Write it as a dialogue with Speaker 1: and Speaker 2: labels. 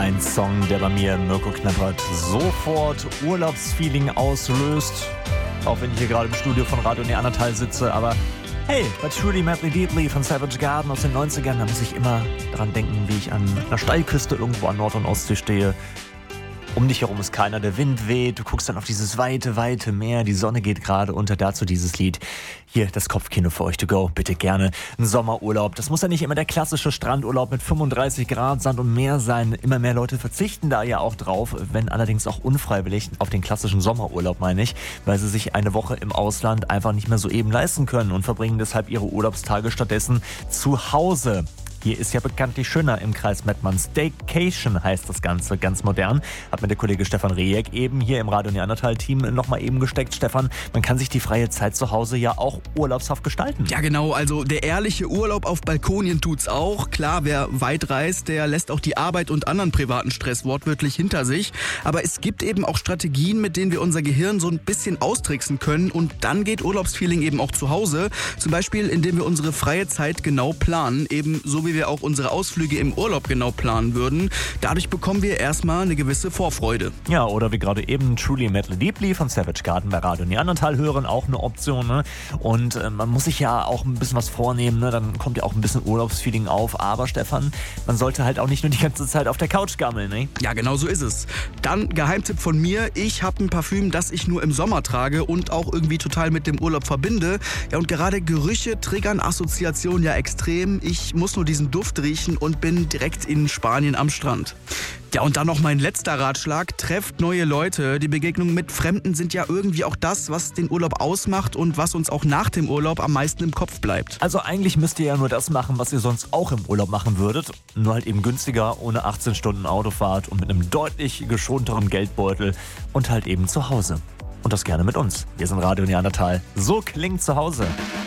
Speaker 1: ein Song, der bei mir, Mirko Knappert, sofort Urlaubsfeeling auslöst. Auch wenn ich hier gerade im Studio von Radio Neandertal sitze, aber hey, But Truly Madly Deeply von Savage Garden aus den 90ern, da muss ich immer dran denken, wie ich an einer Steilküste irgendwo an Nord- und Ostsee stehe. Um dich herum ist keiner, der Wind weht, du guckst dann auf dieses weite, weite Meer, die Sonne geht gerade unter, dazu dieses Lied. Hier, das Kopfkino für euch to go, bitte gerne. Ein Sommerurlaub, das muss ja nicht immer der klassische Strandurlaub mit 35 Grad, Sand und Meer sein. Immer mehr Leute verzichten da ja auch drauf, wenn allerdings auch unfreiwillig auf den klassischen Sommerurlaub, meine ich, weil sie sich eine Woche im Ausland einfach nicht mehr so eben leisten können und verbringen deshalb ihre Urlaubstage stattdessen zu Hause. Hier ist ja bekanntlich schöner im Kreis Mettmann. Staycation heißt das Ganze, ganz modern. Hat mir der Kollege Stefan Rejek eben hier im Radio Neandertal-Team nochmal eben gesteckt. Stefan, man kann sich die freie Zeit zu Hause ja auch urlaubshaft gestalten.
Speaker 2: Ja genau, also der ehrliche Urlaub auf Balkonien tut's auch. Klar, wer weit reist, der lässt auch die Arbeit und anderen privaten Stress wortwörtlich hinter sich. Aber es gibt eben auch Strategien, mit denen wir unser Gehirn so ein bisschen austricksen können. Und dann geht Urlaubsfeeling eben auch zu Hause. Zum Beispiel, indem wir unsere freie Zeit genau planen. Eben so wie wir auch unsere Ausflüge im Urlaub genau planen würden. Dadurch bekommen wir erstmal eine gewisse Vorfreude.
Speaker 1: Ja, oder wie gerade eben Truly Madly Deeply von Savage Garden bei Radio Neandertal hören, auch eine Option. Ne? Und man muss sich ja auch ein bisschen was vornehmen, ne? Dann kommt ja auch ein bisschen Urlaubsfeeling auf. Aber Stefan, man sollte halt auch nicht nur die ganze Zeit auf der Couch gammeln. Ne?
Speaker 2: Ja, genau so ist es. Dann Geheimtipp von mir, ich habe ein Parfüm, das ich nur im Sommer trage und auch irgendwie total mit dem Urlaub verbinde. Ja, und gerade Gerüche triggern Assoziationen ja extrem. Ich muss nur diesen Duft riechen und bin direkt in Spanien am Strand. Ja, und dann noch mein letzter Ratschlag. Trefft neue Leute. Die Begegnungen mit Fremden sind ja irgendwie auch das, was den Urlaub ausmacht und was uns auch nach dem Urlaub am meisten im Kopf bleibt.
Speaker 1: Also eigentlich müsst ihr ja nur das machen, was ihr sonst auch im Urlaub machen würdet. Nur halt eben günstiger, ohne 18 Stunden Autofahrt und mit einem deutlich schonteren Geldbeutel und halt eben zu Hause. Und das gerne mit uns. Wir sind Radio Neandertal. So klingt zu Hause.